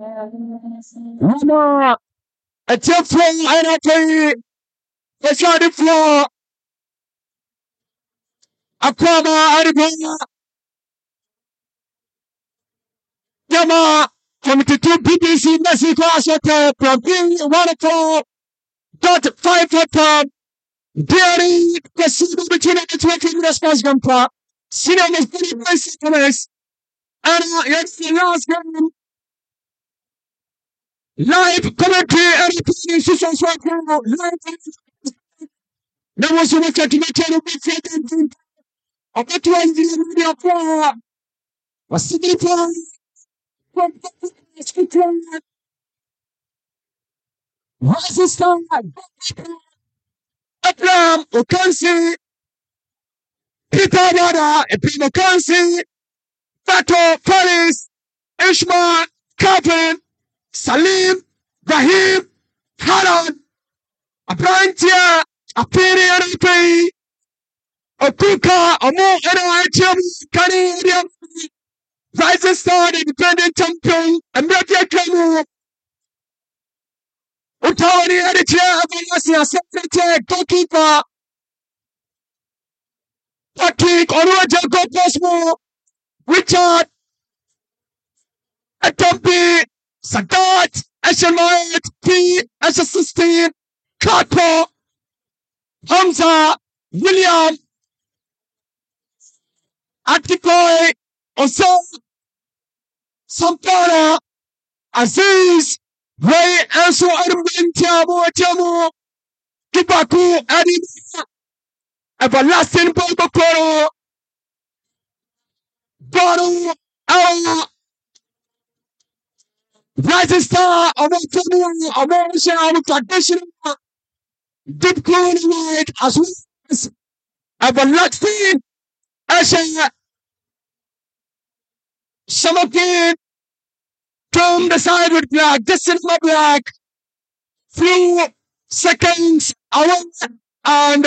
Mama, a tip flow, and I tell you, it's on the floor. Aquama, Aribana, Yama, from the two BBC Mexico, Ashota, from being 104.5 for Tom, Dairy, the city between the 20 response gumpa, Sinam is very nice, and it's the last game. Live commentary, everything is just right now. Live, there was a wicket to make it a big fit. I bet you in the media for a city plan. Rising star, Abram, Okansi, Peter Wada, Epino Kansi, Fato, Paris, Ishmael, Calvin, Salim, Rahim, Haran, Abrantia, Apiri Aripi, Okuka, Amo, Eno, Kani, Rising Star, Independent Champion, American Kanu, Utawari Editor, Avasia, Secretary, Goalkeeper, Patrick, Oruajago Cosmo, Richard, Atompi, Sadat, Eshelmayet, P, S16, Kato, Hamza, William, Atikoy, Oso, Sampara, Aziz, Ray, Enso, Edmund, Tiamo, Kibaku, Eddie, Everlasting Bobokoro, Bono, Ella, Rising Star, American, Traditional, Deep Clean White, as well as Everlasting, Asha, Summerkin, Tom the side with black, Distant black, few seconds, away, and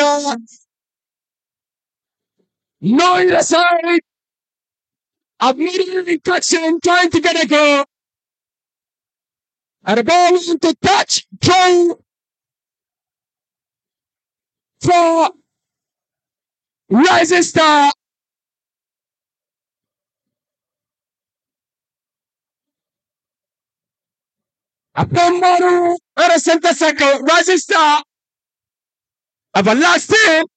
no the side, immediately touching, trying to get a goal. And the ball into touch, trying for Rising Star. Upon Moru, at a center circle, Rising Star. Everlasting.